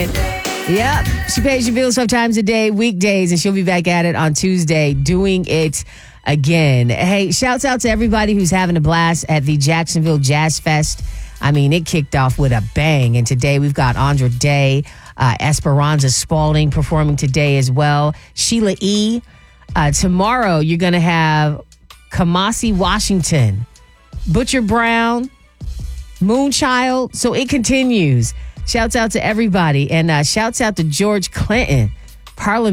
it. Yep. She pays your bills 5 times a day, weekdays, and she'll be back at it on Tuesday doing it again. Hey, shouts out to everybody who's having a blast at the Jacksonville Jazz Fest. I mean, it kicked off with a bang. And today we've got Andra Day, Esperanza Spalding performing today as well. Sheila E. Tomorrow you're going to have Kamasi Washington, Butcher Brown, Moonchild. So it continues. Shouts out to everybody. And shouts out to George Clinton, Parliament.